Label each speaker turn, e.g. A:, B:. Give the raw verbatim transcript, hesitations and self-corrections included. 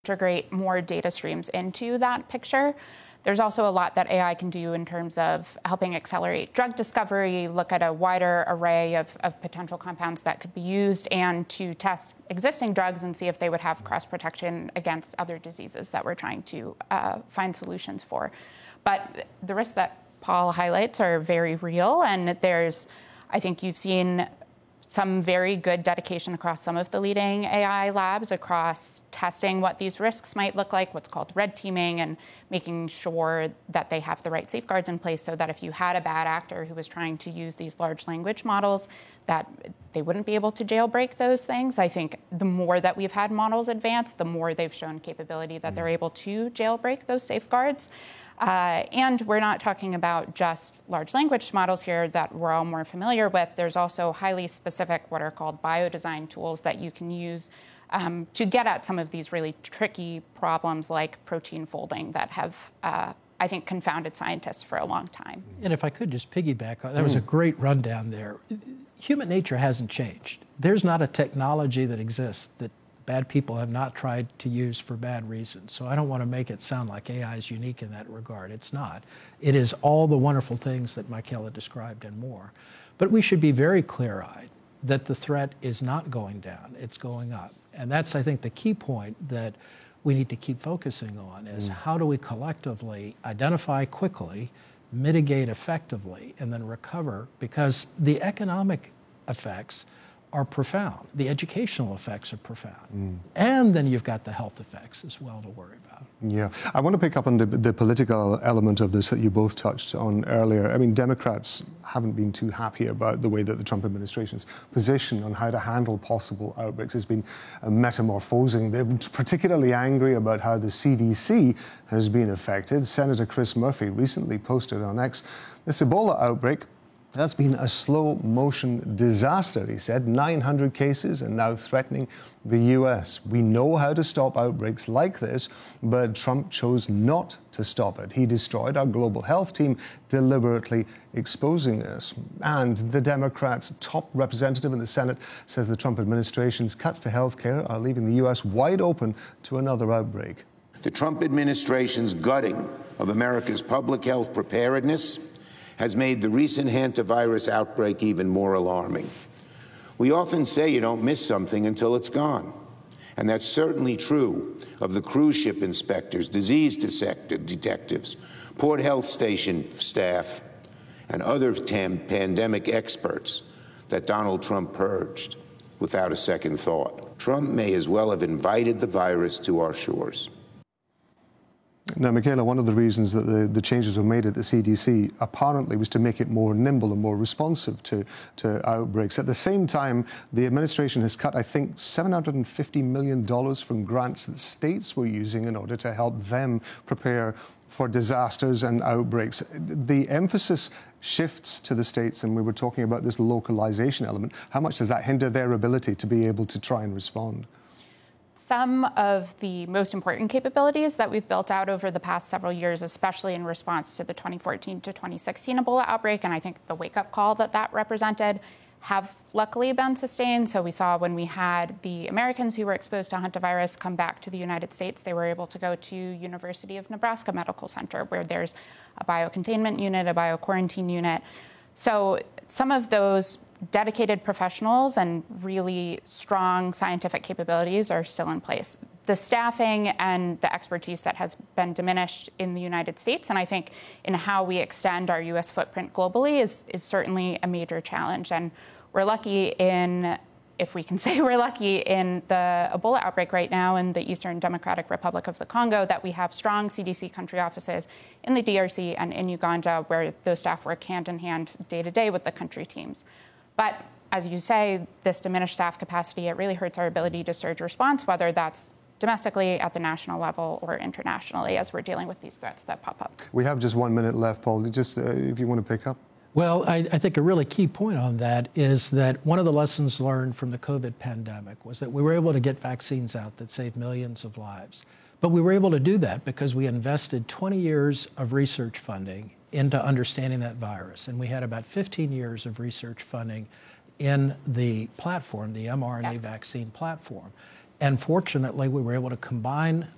A: integrate more data streams into that picture. There's also a lot that A I can do in terms of helping accelerate drug discovery, look at a wider array of, of potential compounds that could be used, and to test existing drugs and see if they would have cross-protection against other diseases that we're trying to uh, find solutions for. But the risks that Paul highlights are very real, and there's, I think you've seen some very good dedication across some of the leading A I labs across testing what these risks might look like, what's called red teaming, and making sure that they have the right safeguards in place so that if you had a bad actor who was trying to use these large language models, that they wouldn't be able to jailbreak those things. I think the more that we've had models advance, the more they've shown capability that they're able to jailbreak those safeguards. Uh, and we're not talking about just large language models here that we're all more familiar with. There's also highly specific what are called biodesign tools that you can use um, to get at some of these really tricky problems like protein folding that have, uh, I think, confounded scientists for a long time.
B: And if I could just piggyback, that was a great rundown there. Human nature hasn't changed. There's not a technology that exists that bad people have not tried to use for bad reasons. So I don't want to make it sound like A I is unique in that regard. It's not. It is all the wonderful things that Michaela described and more. But we should be very clear-eyed that the threat is not going down, it's going up. And that's, I think, the key point that we need to keep focusing on is mm. how do we collectively identify quickly, mitigate effectively, and then recover, because the economic effects are profound. The educational effects are profound. Mm. And then you've got the health effects as well to worry about.
C: Yeah, I want to pick up on the, the political element of this that you both touched on earlier. I mean, Democrats haven't been too happy about the way that the Trump administration's position on how to handle possible outbreaks has been metamorphosing. They're particularly angry about how the C D C has been affected. Senator Chris Murphy recently posted on X, this Ebola outbreak, that's been a slow-motion disaster, he said. nine hundred cases and now threatening the U S. We know how to stop outbreaks like this, but Trump chose not to stop it. He destroyed our global health team, deliberately exposing us. And the Democrats' top representative in the Senate says the Trump administration's cuts to health care are leaving the U S wide open to another outbreak.
D: The Trump administration's gutting of America's public health preparedness has made the recent hantavirus outbreak even more alarming. We often say you don't miss something until it's gone. And that's certainly true of the cruise ship inspectors, disease detectives, port health station staff, and other pandemic experts that Donald Trump purged without a second thought. Trump may as well have invited the virus to our shores.
C: Now, Michaela, one of the reasons that the, the changes were made at the C D C apparently was to make it more nimble and more responsive to, to outbreaks. At the same time, the administration has cut, I think, seven hundred fifty million dollars from grants that states were using in order to help them prepare for disasters and outbreaks. The emphasis shifts to the states, and we were talking about this localization element. How much does that hinder their ability to be able to try and respond?
A: Some of the most important capabilities that we've built out over the past several years, especially in response to the twenty fourteen to twenty sixteen Ebola outbreak, and I think the wake-up call that that represented, have luckily been sustained. So we saw when we had the Americans who were exposed to hantavirus come back to the United States, they were able to go to University of Nebraska Medical Center, where there's a biocontainment unit, a bioquarantine unit. So some of those dedicated professionals and really strong scientific capabilities are still in place. The staffing and the expertise that has been diminished in the United States, and I think in how we extend our U S footprint globally, is, is certainly a major challenge. And we're lucky in, if we can say we're lucky, in the Ebola outbreak right now in the Eastern Democratic Republic of the Congo, that we have strong C D C country offices in the D R C and in Uganda, where those staff work hand in hand day to day with the country teams. But as you say, this diminished staff capacity, it really hurts our ability to surge response, whether that's domestically, at the national level, or internationally, as we're dealing with these threats that pop up.
C: We have just one minute left, Paul. Just uh, if you want to pick up.
B: Well, I, I think a really key point on that is that one of the lessons learned from the COVID pandemic was that we were able to get vaccines out that saved millions of lives. But we were able to do that because we invested twenty years of research funding into understanding that virus. And we had about fifteen years of research funding in the platform, the mRNA yeah. vaccine platform. And fortunately, we were able to combine